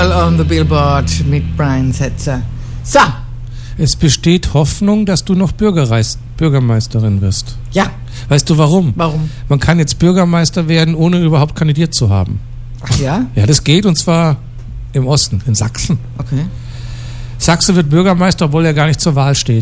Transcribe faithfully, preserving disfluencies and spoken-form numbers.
On the Billboard mit Brian Setzer. So. Es besteht Hoffnung, dass du noch Bürgerreis- Bürgermeisterin wirst. Ja. Weißt du warum? Warum? Man kann jetzt Bürgermeister werden, ohne überhaupt kandidiert zu haben. Ach ja? Ja, das geht, und zwar im Osten, in Sachsen. Okay. Sachse wird Bürgermeister, obwohl er gar nicht zur Wahl steht.